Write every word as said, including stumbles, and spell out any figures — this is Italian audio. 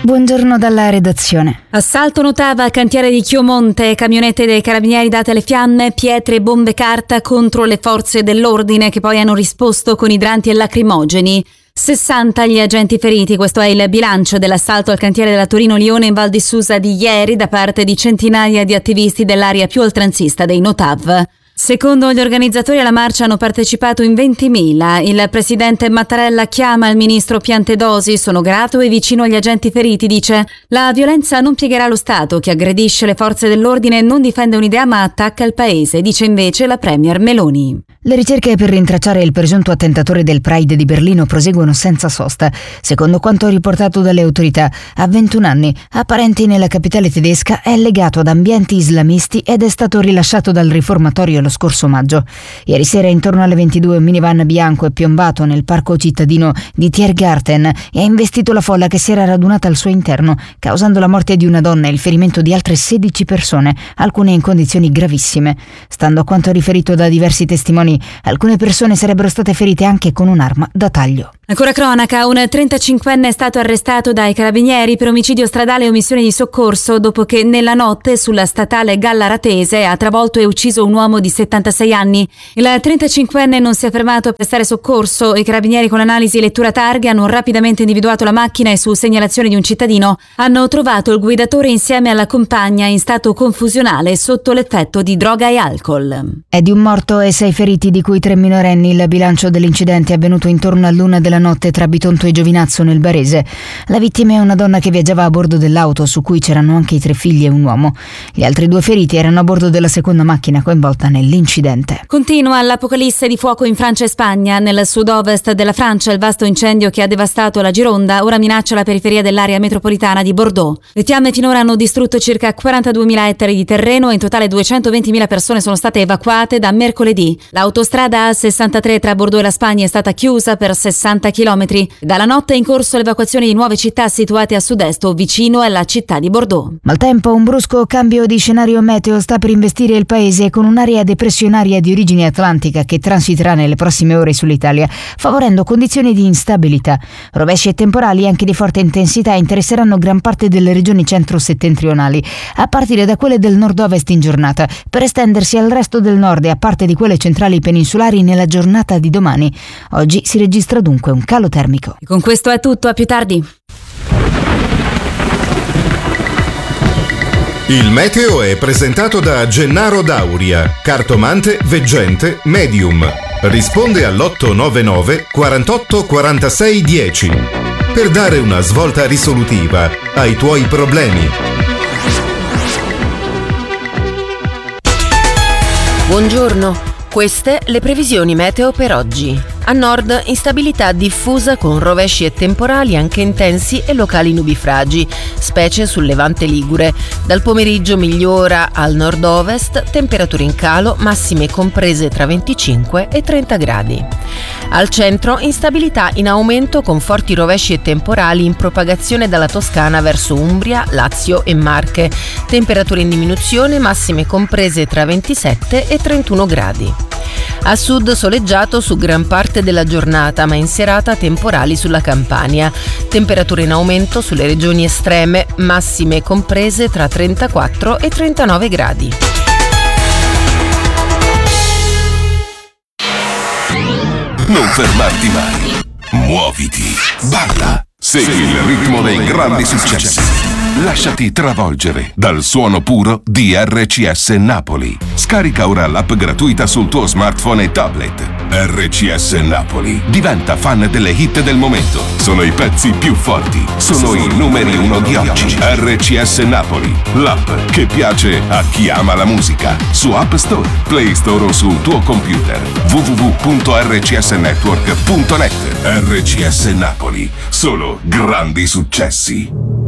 Buongiorno dalla redazione. Assalto Notava, cantiere di Chiomonte, camionette dei carabinieri date alle fiamme, pietre e bombe carta contro le forze dell'ordine che poi hanno risposto con idranti e lacrimogeni. sessanta gli agenti feriti, questo è il bilancio dell'assalto al cantiere della Torino-Lione in Val di Susa di ieri da parte di centinaia di attivisti dell'area più oltranzista dei Notav. Secondo gli organizzatori alla marcia hanno partecipato in ventimila. Il presidente Mattarella chiama il ministro Piantedosi, sono grato e vicino agli agenti feriti, dice la violenza non piegherà lo Stato, che aggredisce le forze dell'ordine non difende un'idea ma attacca il paese, dice invece la premier Meloni. Le ricerche per rintracciare il presunto attentatore del Pride di Berlino proseguono senza sosta. Secondo quanto riportato dalle autorità, a ventuno anni, apparente nella capitale tedesca, è legato ad ambienti islamisti ed è stato rilasciato dal riformatorio lo scorso maggio. Ieri sera, intorno alle ventidue, un minivan bianco è piombato nel parco cittadino di Tiergarten e ha investito la folla che si era radunata al suo interno, causando la morte di una donna e il ferimento di altre sedici persone, alcune in condizioni gravissime. Stando a quanto riferito da diversi testimoni, alcune persone sarebbero state ferite anche con un'arma da taglio. Ancora cronaca, un trentacinquenne è stato arrestato dai carabinieri per omicidio stradale e omissione di soccorso dopo che nella notte sulla statale Gallaratese ha travolto e ucciso un uomo di settantasei anni. Il trentacinquenne non si è fermato a prestare soccorso. I carabinieri, con l'analisi e lettura targhe, hanno rapidamente individuato la macchina e, su segnalazione di un cittadino, hanno trovato il guidatore insieme alla compagna in stato confusionale sotto l'effetto di droga e alcol. È di un morto e sei feriti, di cui tre minorenni. Il bilancio dell'incidente è avvenuto intorno all'una della notte tra Bitonto e Giovinazzo nel Barese. La vittima è una donna che viaggiava a bordo dell'auto, su cui c'erano anche i tre figli e un uomo. Gli altri due feriti erano a bordo della seconda macchina coinvolta nell'incidente. Continua l'apocalisse di fuoco in Francia e Spagna. Nel sud-ovest della Francia il vasto incendio che ha devastato la Gironda ora minaccia la periferia dell'area metropolitana di Bordeaux. Le fiamme finora hanno distrutto circa quarantaduemila ettari di terreno e in totale duecentoventimila persone sono state evacuate da mercoledì. L'autostrada A sessantatré tra Bordeaux e la Spagna è stata chiusa per sessanta chilometri. Dalla notte è in corso l'evacuazione di nuove città situate a sud-est o vicino alla città di Bordeaux. Maltempo, un brusco cambio di scenario meteo sta per investire il paese con un'area depressionaria di origine atlantica che transiterà nelle prossime ore sull'Italia, favorendo condizioni di instabilità. Rovesci e temporali anche di forte intensità interesseranno gran parte delle regioni centro-settentrionali, a partire da quelle del nord-ovest in giornata, per estendersi al resto del nord e a parte di quelle centrali peninsulari nella giornata di domani. Oggi si registra dunque un calo termico. E con questo è tutto, a più tardi. Il meteo è presentato da Gennaro Dauria, cartomante, veggente, medium. Risponde all'otto nove nove quarantotto quarantasei dieci per dare una svolta risolutiva ai tuoi problemi. Buongiorno, queste le previsioni meteo per oggi. A nord, instabilità diffusa con rovesci e temporali anche intensi e locali nubifragi, specie sul levante ligure. Dal pomeriggio migliora al nord-ovest, temperature in calo, massime comprese tra venticinque e trenta gradi. Al centro, instabilità in aumento con forti rovesci e temporali in propagazione dalla Toscana verso Umbria, Lazio e Marche. Temperature in diminuzione, massime comprese tra ventisette e trentuno gradi. A sud soleggiato su gran parte della giornata, ma in serata temporali sulla Campania. Temperature in aumento sulle regioni estreme, massime comprese tra trentaquattro e trentanove gradi. Non fermarti mai. Muoviti. Balla. Segui il ritmo dei grandi successi. Lasciati travolgere dal suono puro di R C S Napoli. Scarica ora l'app gratuita sul tuo smartphone e tablet. R C S Napoli. Diventa fan delle hit del momento. Sono i pezzi più forti. Sono i numeri uno di oggi. R C S Napoli. L'app che piace a chi ama la musica. Su App Store, Play Store o sul tuo computer. w w w punto r c s network punto net. R C S Napoli. Solo grandi successi.